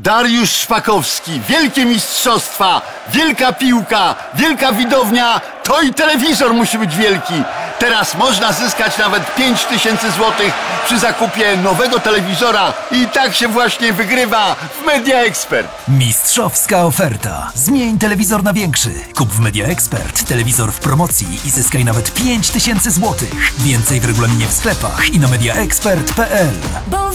Dariusz Szpakowski, wielkie mistrzostwa, wielka piłka, wielka widownia, to i telewizor musi być wielki. Teraz można zyskać nawet 5000 zł przy zakupie nowego telewizora i tak się właśnie wygrywa w Media Expert. Mistrzowska oferta. Zmień telewizor na większy. Kup w Media Expert telewizor w promocji i zyskaj nawet 5000 zł. Więcej w regulaminie w sklepach i na mediaexpert.pl.